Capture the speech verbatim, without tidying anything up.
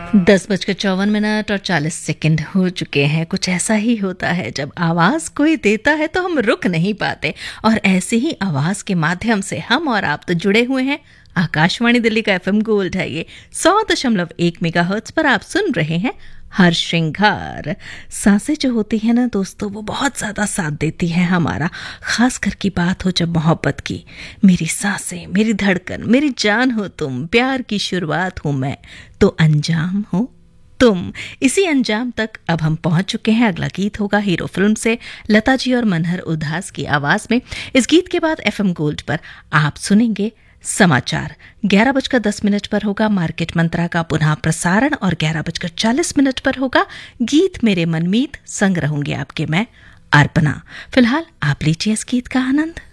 दस बजकर चौवन मिनट और चालीस सेकंड हो चुके हैं। कुछ ऐसा ही होता है जब आवाज़ कोई देता है तो हम रुक नहीं पाते, और ऐसे ही आवाज़ के माध्यम से हम और आप तो जुड़े हुए हैं। आकाशवाणी दिल्ली का एफएम गोल्ड है ये, सौ दशमलव एक मेगाहर्ट्ज पर आप सुन रहे हैं हर श्रृंगार। सांसें जो होती है ना दोस्तों, वो बहुत ज़्यादा साथ देती है हमारा, खास कर की बात हो जब मोहब्बत की। मेरी सांसें, मेरी धड़कन, मेरी जान हो तुम, प्यार की शुरुआत हूँ मैं, तो अंजाम हो तुम। इसी अंजाम तक अब हम पहुंच चुके हैं। अगला गीत होगा हीरो फिल्म से, लता जी और मनहर उदास की आवाज में। इस गीत के बाद एफएम गोल्ड पर आप सुनेंगे समाचार। ग्यारह बजकर दस मिनट पर होगा मार्केट मंत्रा का पुनः प्रसारण, और ग्यारह बजकर चालीस मिनट पर होगा गीत मेरे मनमीत। संग रहूंगी आपके मैं अर्पणा। फिलहाल आप लीजिए इस गीत का आनंद।